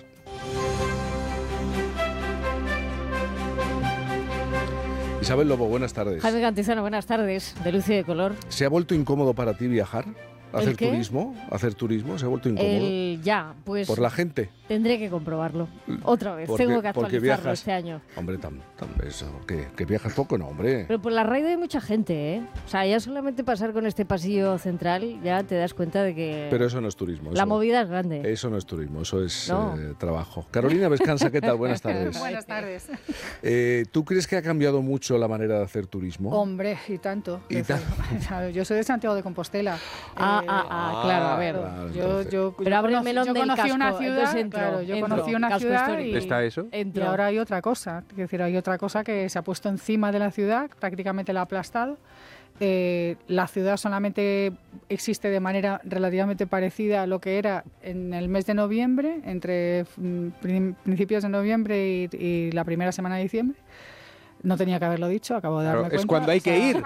Isabel Lobo, buenas tardes. Jaime Cantizano, buenas tardes. De luz y de color. ¿Se ha vuelto incómodo para ti viajar? ¿Hacer turismo? ¿Se ha vuelto incómodo? Pues... ¿Por la gente? Tendré que comprobarlo. Otra vez, tengo que actualizarlo este año. Hombre, ¿que viajas poco? No, hombre. Pero por la radio hay mucha gente, ¿eh? O sea, ya solamente pasar con este pasillo central ya te das cuenta de que... Pero eso no es turismo. La movida es grande. Eso no es turismo, eso es trabajo. Carolina Vescanza, ¿qué tal? Buenas tardes. Buenas tardes. ¿Tú crees que ha cambiado mucho la manera de hacer turismo? Hombre, y tanto. Yo soy de Santiago de Compostela. Claro, a ver. Yo conocí una ciudad y, ¿está eso? Y ahora hay otra cosa. Es decir, hay otra cosa que se ha puesto encima de la ciudad, prácticamente la ha aplastado. La ciudad solamente existe de manera relativamente parecida a lo que era en el mes de noviembre, entre principios de noviembre y la primera semana de diciembre. No tenía que haberlo dicho, acabo de darme cuenta. Es cuando hay que ir.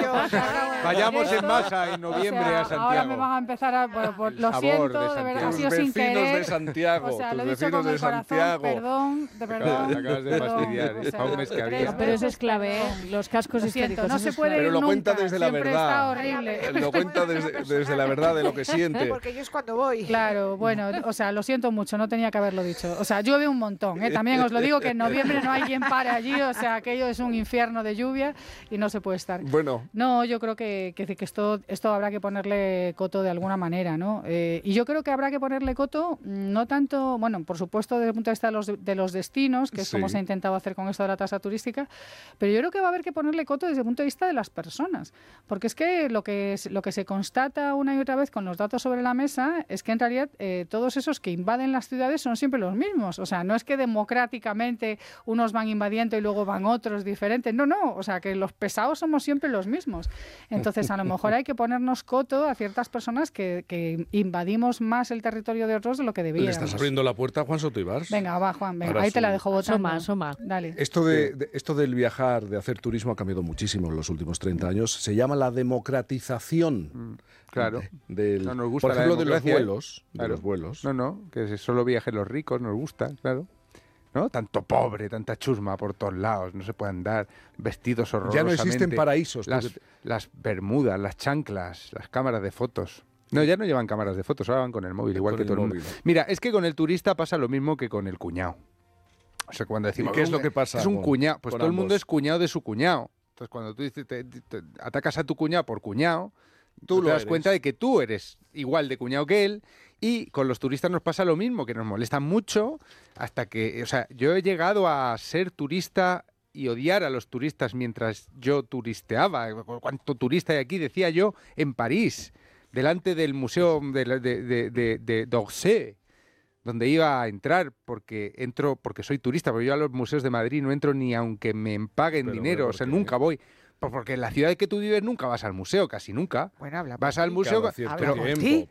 Vayamos en masa en noviembre a Santiago. Ahora me van a empezar lo siento, de verdad, ha sido sin querer. Vecinos de Santiago, o sea, lo he dicho con el corazón, perdón, de verdad. Te acabas de fastidiar, para un mes que había. Pero eso es clave, los cascos históricos. No se puede ir pero lo cuenta desde la siempre verdad. Está horrible. Lo cuenta desde la verdad de lo que siente. Porque yo es cuando voy. Claro, bueno, o sea, lo siento mucho, no tenía que haberlo dicho. O sea, llueve un montón, también os lo digo que en noviembre no hay quien pare allí, o sea, aquello es un infierno de lluvia y no se puede estar. Bueno. No, yo creo que esto habrá que ponerle coto de alguna manera, ¿no? Y yo creo que habrá que ponerle coto, no tanto, bueno, por supuesto desde el punto de vista de los destinos, que es como se ha intentado hacer con esto de la tasa turística, pero yo creo que va a haber que ponerle coto desde el punto de vista de las personas, porque es que lo que se constata una y otra vez con los datos sobre la mesa es que en realidad todos esos que invaden las ciudades son siempre los mismos, o sea, no es que democráticamente unos van invadiendo y luego van otros diferentes, no, o sea, que los pesados somos siempre los mismos. Entonces, a lo mejor hay que ponernos coto a ciertas personas que invadimos más el territorio de otros de lo que debíamos. ¿Le estás abriendo la puerta a Juan Soto Ibars? Venga, va, Juan, venga. Ahora ahí sí. te la dejo votando. Asoma. Dale. Esto del viajar, de hacer turismo ha cambiado muchísimo en los últimos 30 años. Se llama la democratización. Claro. No nos gusta, por ejemplo, de los vuelos. Claro. De los vuelos. No, que solo viajen los ricos, nos gusta, claro. ¿No? Tanto pobre, tanta chusma por todos lados, no se puede andar, vestidos horrorosamente. Ya no existen paraísos. Las bermudas, las chanclas, las cámaras de fotos. No, ya no llevan cámaras de fotos, ahora van con el móvil, igual que todo el mundo. Mira, es que con el turista pasa lo mismo que con el cuñado. O sea, cuando decimos, ¿y qué es lo que pasa? Es un cuñado, pues todo el mundo es cuñado de su cuñado. Entonces, cuando tú dices, te atacas a tu cuñado por cuñado, tú te das cuenta de que tú eres igual de cuñado que él. Y con los turistas nos pasa lo mismo, que nos molestan mucho hasta que... O sea, yo he llegado a ser turista y odiar a los turistas mientras yo turisteaba. ¿Cuánto turista hay aquí? Decía yo en París, delante del museo de d'Orsay, donde iba a entrar porque soy turista, porque yo a los museos de Madrid no entro ni aunque me paguen dinero, o sea, nunca voy. Porque en la ciudad en que tú vives nunca vas al museo, casi nunca. Bueno, habla vas al museo, pero por ti.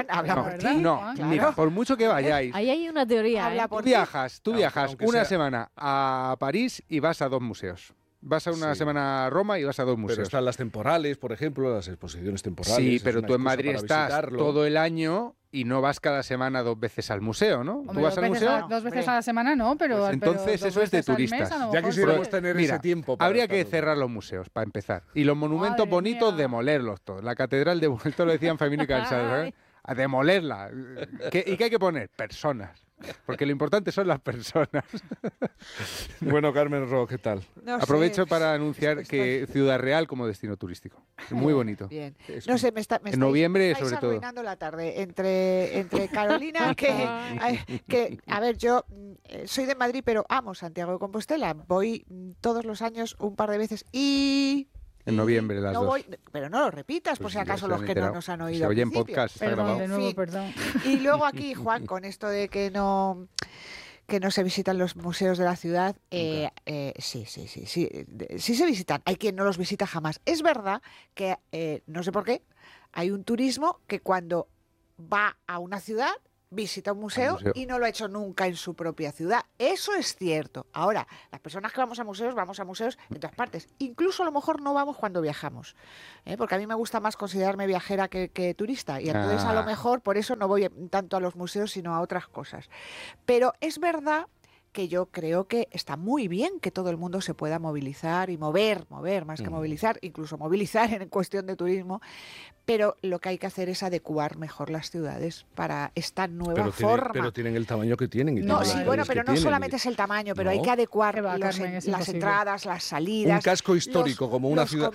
Mira, por mucho que vayáis. Ahí hay una teoría. Tú viajas una semana a París y vas a 2 museos. Vas a una semana a Roma y vas a 2 museos. Pero están las temporales, por ejemplo, las exposiciones temporales. Sí, pero tú en Madrid estás todo el año y no vas cada semana 2 veces al museo, ¿no? Hombre, ¿tú vas al museo? 2 veces a la semana no, pero... Pues entonces eso es de turistas. Ya quisiéramos tener ese tiempo. Habría que cerrar los museos, para empezar. Y los monumentos bonitos, demolerlos todos. La catedral de esto lo decían Femino y Cansado, ¿eh? A demolerla. ¿Y qué hay que poner? Personas. Porque lo importante son las personas. Bueno, Carmen Ro, ¿qué tal? Aprovecho para anunciar que Ciudad Real como destino turístico. Muy bonito. Bien. No sé, en noviembre, sobre todo. Arruinando la tarde entre Carolina, que a ver, yo soy de Madrid, pero amo Santiago de Compostela. Voy todos los años un par de veces y... En noviembre las 2. Pero no lo repitas, por si acaso los que no nos han oído. Se oye en podcast, está grabado. De nuevo, perdón. Y luego aquí, Juan, con esto de que no se visitan los museos de la ciudad, sí se visitan. Hay quien no los visita jamás. Es verdad que, no sé por qué, hay un turismo que cuando va a una ciudad visita un museo y no lo ha hecho nunca en su propia ciudad. Eso es cierto. Ahora, las personas que vamos a museos en todas partes. Incluso a lo mejor no vamos cuando viajamos. Porque a mí me gusta más considerarme viajera que turista. Y entonces a lo mejor por eso no voy tanto a los museos, sino a otras cosas. Pero es verdad que yo creo que está muy bien que todo el mundo se pueda movilizar y mover más que movilizar, incluso movilizar en cuestión de turismo, pero lo que hay que hacer es adecuar mejor las ciudades para esta nueva forma. Pero tienen el tamaño que tienen. Y no, sí, bueno, pero no solamente es el tamaño, pero hay que adecuar las entradas, las salidas. Un casco histórico, como una ciudad.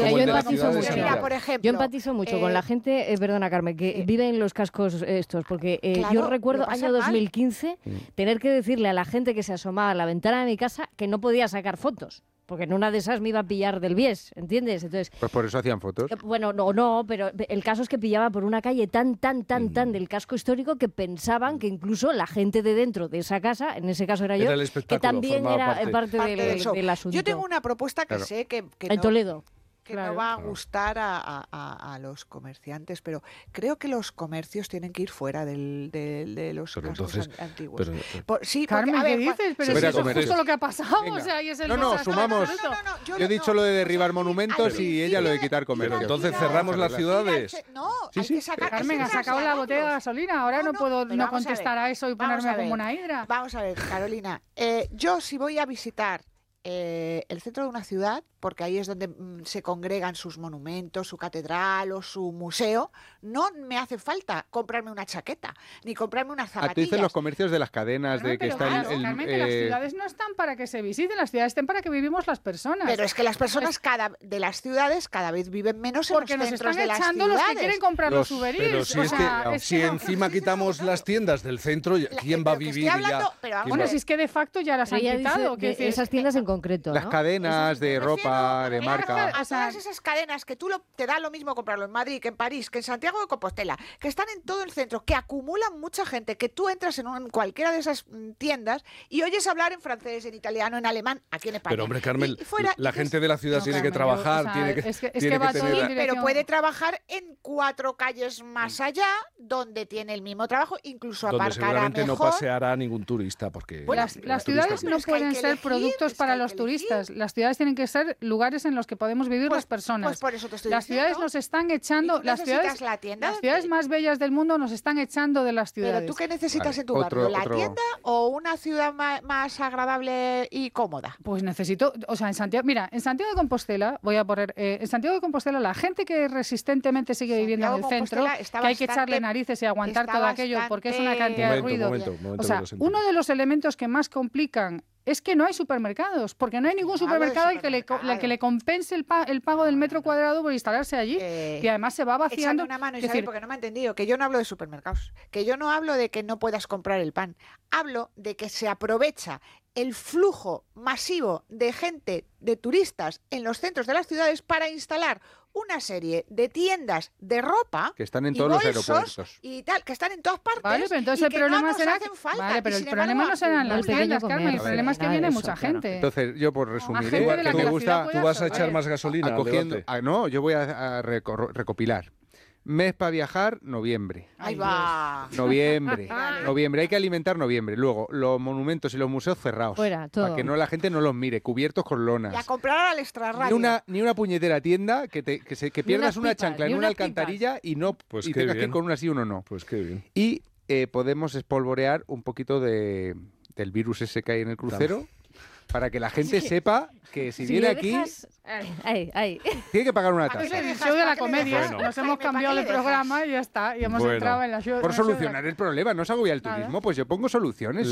Yo empatizo mucho con la gente, perdona Carmen, que vive en los cascos estos, porque yo recuerdo año 2015 tener que decirle a la gente que se asomaba a la ventana de mi casa que no podía sacar fotos. Porque en una de esas me iba a pillar del bies, ¿entiendes? Entonces, pues por eso hacían fotos. Bueno, no, pero el caso es que pillaba por una calle tan del casco histórico que pensaban que incluso la gente de dentro de esa casa, en ese caso era yo, que también era parte del asunto. Yo tengo una propuesta que sé que en Toledo. Que no va a gustar a los comerciantes, pero creo que los comercios tienen que ir fuera de los cascos antiguos. Sí, Carmen, porque, ¿qué dices? Pero si eso es justo lo que ha pasado. Venga. O sea, y es el sumamos. Yo he dicho lo de derribar monumentos y ella lo de quitar comercio. Pero entonces cerramos las ciudades. Hay que sacar. Carmen, ha sacado la botella de gasolina. Ahora no puedo no contestar a eso y ponerme como una hidra. Vamos a ver, Carolina. Yo si voy a visitar el centro de una ciudad, porque ahí es donde se congregan sus monumentos, su catedral o su museo, no me hace falta comprarme una chaqueta, ni comprarme unas zapatillas. Tú dices los comercios de las cadenas, de que está Carmen, que las ciudades no están para que se visiten, las ciudades están para que vivimos las personas. Pero es que las personas de las ciudades cada vez viven menos en los centros de las ciudades. Porque nos están echando los que quieren comprar los souvenirs. Pero si encima quitamos las tiendas del centro, ¿quién va a vivir ya? Bueno, si es que de facto ya las han quitado. Esas tiendas en concreto, las cadenas de ropa, de marca. A todas esas cadenas que te da lo mismo comprarlo en Madrid, que en París, que en Santiago de Compostela, que están en todo el centro, que acumulan mucha gente, que tú entras en cualquiera de esas tiendas y oyes hablar en francés, en italiano, en alemán, aquí en España. Pero hombre, Carmen, la gente de la ciudad tiene que trabajar, tiene que tener... Pero puede trabajar en 4 calles más allá, donde tiene el mismo trabajo, incluso donde aparcará seguramente mejor. no paseará ningún turista, porque... Las ciudades no pueden ser productos para los turistas. Las ciudades tienen que ser lugares en los que podemos vivir las personas. Pues por eso te estoy las diciendo. ciudades nos están echando, las ciudades más bellas del mundo nos están echando de las ciudades. Pero tú qué necesitas en tu barrio, ¿la tienda o una ciudad más agradable y cómoda? Pues necesito, o sea, en Santiago de Compostela, voy a poner, en Santiago de Compostela la gente que resistentemente sigue viviendo en el centro, que hay que echarle narices y aguantar todo aquello porque es una cantidad de ruido. Momento, o sea, uno de los elementos que más complican es que no hay supermercados, porque no hay ningún supermercado al que le compense el pago del metro cuadrado por instalarse allí. Y además se va vaciando. Échame una mano, Isabel, porque no me ha entendido, que yo no hablo de supermercados, que yo no hablo de que no puedas comprar el pan, hablo de que se aprovecha el flujo masivo de gente, de turistas en los centros de las ciudades para instalar una serie de tiendas de ropa que están en todos los aeropuertos y tal, que están en todas partes. Vale, pero entonces el problema será pero el problema no serán las tiendas, Carmen, el problema es que viene mucha gente. Entonces, yo por resumir, tú vas a echar más gasolina no, yo voy a recopilar. Mes para viajar, noviembre. Ahí va. Noviembre. Hay que alimentar noviembre. Luego, los monumentos y los museos cerrados. Fuera, todo. Para que la gente no los mire, cubiertos con lonas. Y a comprar al extrarradio. Ni una puñetera tienda que pierdas una chancla en una alcantarilla y no y tengas que ir con una sí, uno no. Pues qué bien. Y podemos espolvorear un poquito del virus ese que hay en el crucero. Para que la gente sepa que si viene aquí tiene que pagar una tasa. Es el show de la comedia. Nos hemos cambiado de programa y ya está. Y hemos entrado en la show. Por solucionar el problema, no se agobia el turismo, pues yo pongo soluciones.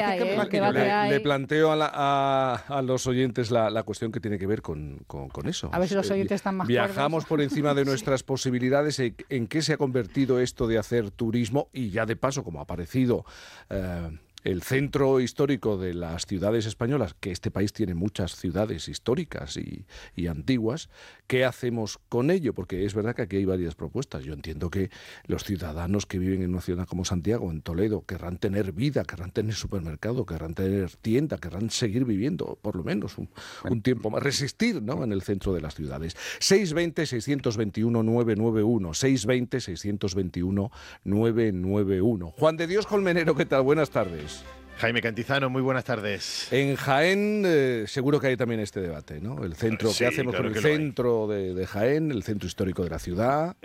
Le planteo a los oyentes la cuestión que tiene que ver con eso. A ver si los oyentes están más Viajamos por encima de nuestras posibilidades. ¿En qué se ha convertido esto de hacer turismo? Y ya de paso, como ha aparecido el centro histórico de las ciudades españolas, que este país tiene muchas ciudades históricas y antiguas, ¿qué hacemos con ello? Porque es verdad que aquí hay varias propuestas. Yo entiendo que los ciudadanos que viven en una ciudad como Santiago, en Toledo, querrán tener vida, querrán tener supermercado, querrán tener tienda, querrán seguir viviendo por lo menos un tiempo más, resistir, ¿no?, en el centro de las ciudades. 620-621-991, 620-621-991. Juan de Dios Colmenero, ¿qué tal? Buenas tardes. Jaime Cantizano, muy buenas tardes. En Jaén seguro que hay también este debate, ¿no? El centro, ¿qué hacemos con el centro de Jaén, el centro histórico de la ciudad?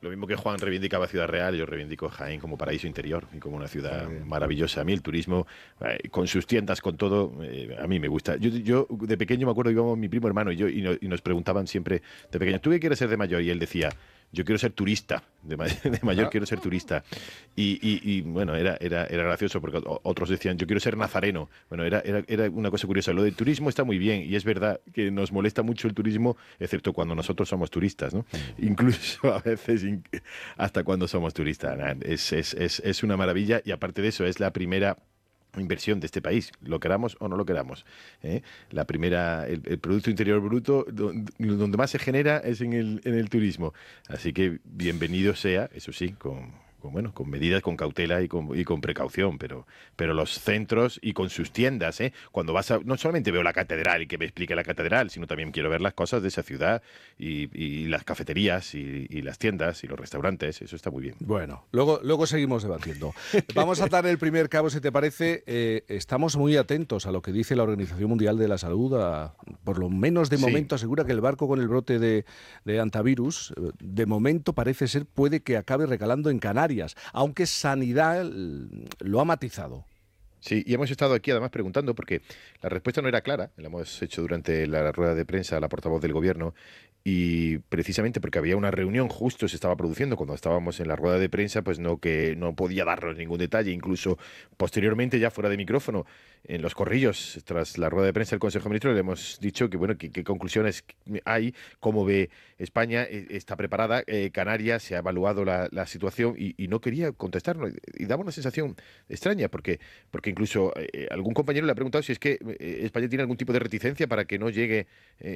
lo mismo que Juan reivindicaba Ciudad Real, yo reivindico Jaén como paraíso interior y como una ciudad maravillosa. A mí el turismo, con sus tiendas, con todo, a mí me gusta. Yo de pequeño me acuerdo, íbamos mi primo hermano y yo, y nos preguntaban siempre de pequeño, ¿tú qué quieres ser de mayor? Y él decía, yo quiero ser turista, de mayor quiero ser turista. Y bueno, era gracioso porque otros decían, yo quiero ser nazareno. Bueno, era una cosa curiosa. Lo del turismo está muy bien y es verdad que nos molesta mucho el turismo, excepto cuando nosotros somos turistas, ¿no? Incluso a veces hasta cuando somos turistas. Es una maravilla y aparte de eso es la primera inversión de este país, lo queramos o no lo queramos. La primera, el Producto Interior Bruto, donde más se genera es en el turismo. Así que bienvenido sea, eso sí, con medidas, con cautela y con precaución, pero los centros y con sus tiendas, cuando vas no solamente veo la catedral y que me explique la catedral, sino también quiero ver las cosas de esa ciudad y las cafeterías y las tiendas y los restaurantes, eso está muy bien. Bueno, luego seguimos debatiendo. Vamos a dar el primer cabo, si te parece. Estamos muy atentos a lo que dice la Organización Mundial de la Salud, por lo menos de momento asegura que el barco con el brote de hantavirus, de momento parece ser, puede que acabe recalando en Canarias, aunque Sanidad lo ha matizado. Sí, y hemos estado aquí además preguntando, porque la respuesta no era clara, la hemos hecho durante la rueda de prensa a la portavoz del Gobierno, y precisamente porque había una reunión justo se estaba produciendo cuando estábamos en la rueda de prensa, pues no podía darnos ningún detalle, incluso posteriormente ya fuera de micrófono, en los corrillos, tras la rueda de prensa del Consejo de Ministros, le hemos dicho que qué conclusiones hay, cómo ve España, está preparada, Canarias, se ha evaluado la situación y no quería contestarnos, y daba una sensación extraña, porque incluso algún compañero le ha preguntado si es que España tiene algún tipo de reticencia para que no llegue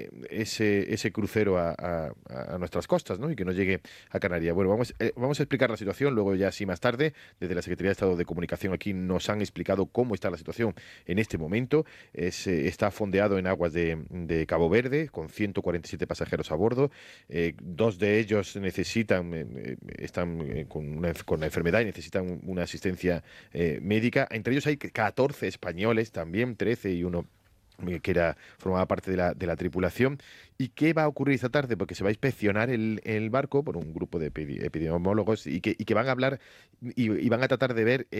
ese crucero a nuestras costas, ¿no? Y que no llegue a Canarias. Bueno, vamos a explicar la situación, luego ya sí más tarde, desde la Secretaría de Estado de Comunicación aquí nos han explicado cómo está la situación en este momento. Está fondeado en aguas de Cabo Verde, con 147 pasajeros a bordo. 2 de ellos están con la enfermedad y necesitan una asistencia médica. Entre ellos hay 14 españoles también, 13 y uno que formaba parte de la tripulación. ¿Y qué va a ocurrir esta tarde? Porque se va a inspeccionar el barco por un grupo de epidemiólogos y que van a hablar y van a tratar de ver,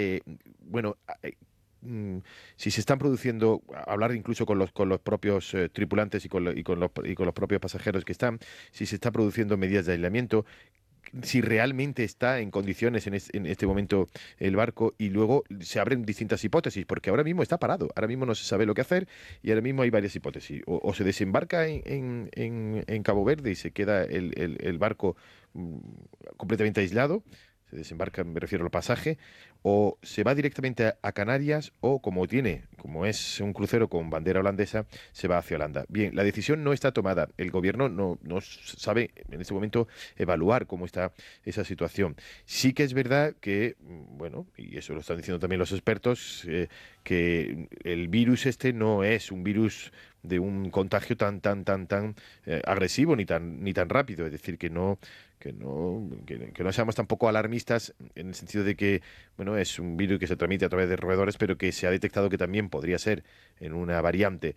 si se están produciendo, hablar incluso con los propios tripulantes y con los propios pasajeros que están, si se está produciendo medidas de aislamiento, si realmente está en condiciones en este momento el barco, y luego se abren distintas hipótesis, porque ahora mismo está parado, ahora mismo no se sabe lo que hacer y ahora mismo hay varias hipótesis. O se desembarca en Cabo Verde y se queda el barco completamente aislado, se desembarca, me refiero al pasaje, o se va directamente a Canarias, o como es un crucero con bandera holandesa, se va hacia Holanda. Bien, la decisión no está tomada. El Gobierno no sabe en este momento evaluar cómo está esa situación. Sí que es verdad que, y eso lo están diciendo también los expertos, que el virus no es un virus de un contagio tan agresivo ni tan rápido. Es decir, que no seamos tampoco alarmistas en el sentido de que es un virus que se transmite a través de roedores, pero que se ha detectado que también podría ser en una variante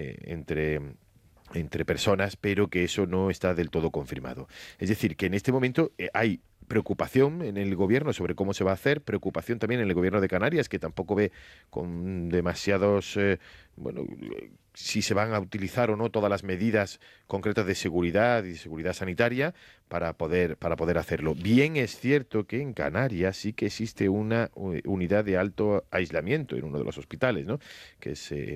entre personas, pero que eso no está del todo confirmado. Es decir, que en este momento hay preocupación en el Gobierno sobre cómo se va a hacer, preocupación también en el Gobierno de Canarias, que tampoco ve con demasiados si se van a utilizar o no todas las medidas concretas de seguridad y seguridad sanitaria para poder hacerlo. Bien es cierto que en Canarias sí que existe una unidad de alto aislamiento en uno de los hospitales, ¿no? que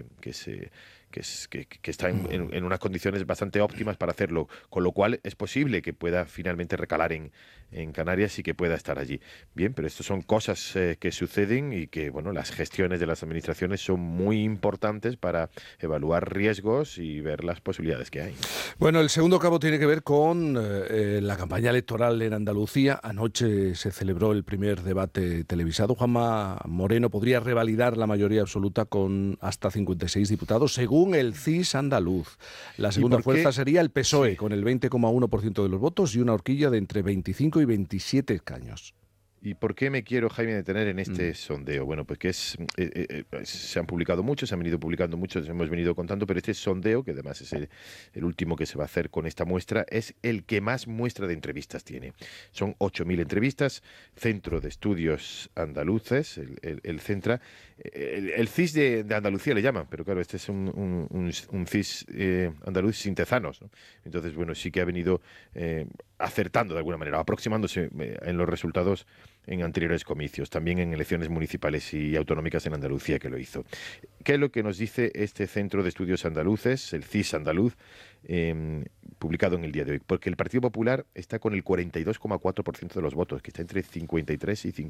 está en unas condiciones bastante óptimas para hacerlo, con lo cual es posible que pueda finalmente recalar en Canarias y que pueda estar allí. Bien, pero estas son cosas que suceden y que las gestiones de las administraciones son muy importantes para evaluar riesgos y ver las posibilidades que hay. Bueno, el segundo cabo tiene que ver con la campaña electoral en Andalucía. Anoche se celebró el primer debate televisado. Juanma Moreno podría revalidar la mayoría absoluta con hasta 56 diputados, según el CIS andaluz. La segunda fuerza sería el PSOE, con el 20,1% de los votos y una horquilla de entre 25 y 27 escaños. ¿Y por qué me quiero, Jaime, detener en este sondeo? Bueno, pues que se han publicado muchos, se han venido publicando muchos, hemos venido contando, pero este sondeo, que además es el último que se va a hacer con esta muestra, es el que más muestra de entrevistas tiene. Son 8.000 entrevistas, Centro de Estudios Andaluces, el Centra, el CIS de Andalucía le llaman, pero claro, este es un CIS andaluz sin tezanos, ¿no? Entonces, bueno, sí que ha venido acertando de alguna manera, aproximándose en los resultados en anteriores comicios, también en elecciones municipales y autonómicas en Andalucía, que lo hizo. ¿Qué es lo que nos dice este Centro de Estudios Andaluces, el CIS andaluz, publicado en el día de hoy? Porque el Partido Popular está con el 42,4% de los votos, que está entre 53 y